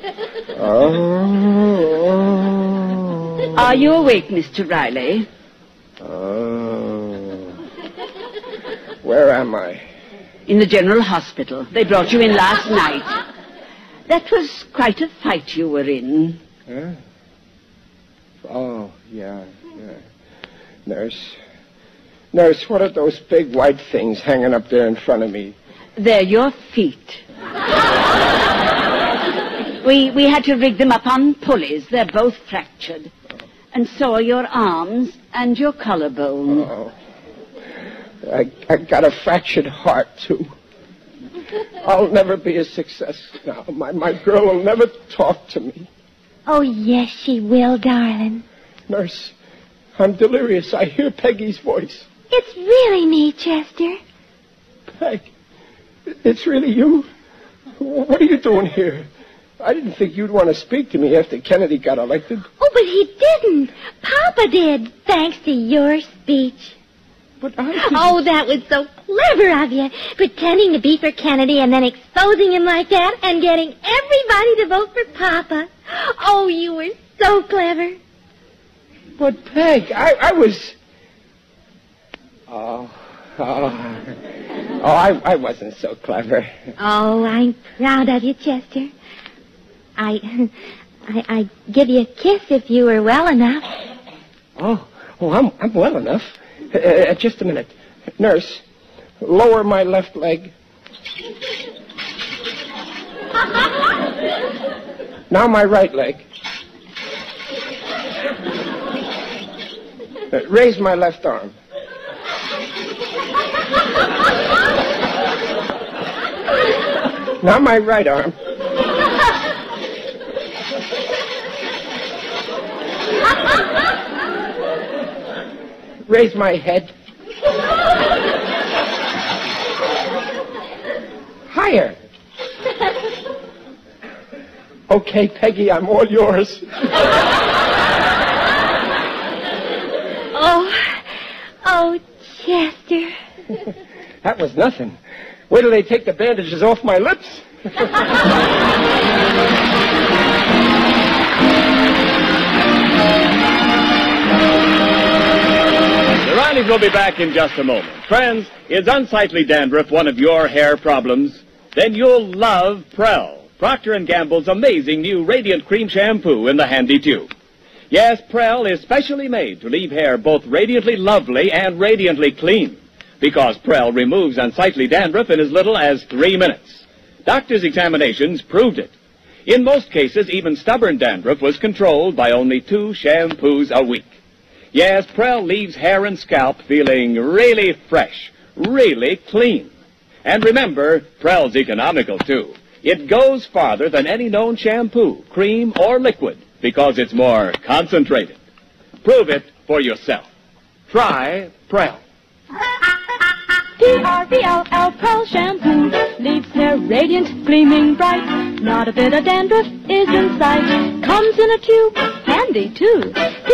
Oh. Are you awake, Mr. Riley? Oh. Where am I? In the General Hospital. They brought you in last night. That was quite a fight you were in. Huh? Oh, yeah. Nurse, what are those big white things hanging up there in front of me? They're your feet. We had to rig them up on pulleys. They're both fractured. And so are your arms and your collarbone. Oh. I got a fractured heart, too. I'll never be a success now. My girl will never talk to me. Oh, yes, she will, darling. Nurse, I'm delirious. I hear Peggy's voice. It's really me, Chester. Peg, it's really you? What are you doing here? I didn't think you'd want to speak to me after Kennedy got elected. Oh, but he didn't. Papa did, thanks to your speech. But I didn't... Oh, that was so clever of you. Pretending to be for Kennedy and then exposing him like that and getting everybody to vote for Papa. Oh, you were so clever. But, Peg, I was... I wasn't so clever. Oh, I'm proud of you, Chester. I'd give you a kiss if you were well enough. Oh, I'm well enough. Just a minute. Nurse, lower my left leg. Now my right leg. Raise my left arm. Now my right arm. Raise my head. Higher. Okay, Peggy, I'm all yours. Oh, Chester. That was nothing. Wait till they take the bandages off my lips. The Rileys will be back in just a moment. Friends, is unsightly dandruff one of your hair problems? Then you'll love Prell, Procter & Gamble's amazing new Radiant Cream Shampoo in the handy tube. Yes, Prell is specially made to leave hair both radiantly lovely and radiantly clean, because Prell removes unsightly dandruff in as little as 3 minutes. Doctors' examinations proved it. In most cases, even stubborn dandruff was controlled by only 2 shampoos a week. Yes, Prell leaves hair and scalp feeling really fresh, really clean. And remember, Prell's economical, too. It goes farther than any known shampoo, cream, or liquid, because it's more concentrated. Prove it for yourself. Try Prell. P-R-E-L-L, Prell Shampoo leaves hair radiant, gleaming bright. Not a bit of dandruff is in sight. Comes in a tube, handy too.